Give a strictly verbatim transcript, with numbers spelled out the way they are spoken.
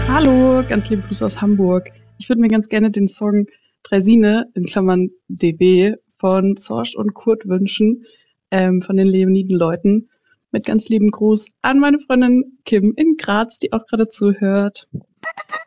Hallo, ganz liebe Grüße aus Hamburg. Ich würde mir ganz gerne den Song Draisine in Klammern D B von Sorge und Kurt wünschen, ähm, von den Leoniden-Leuten. Mit ganz lieben Gruß an meine Freundin Kim in Graz, die auch gerade zuhört.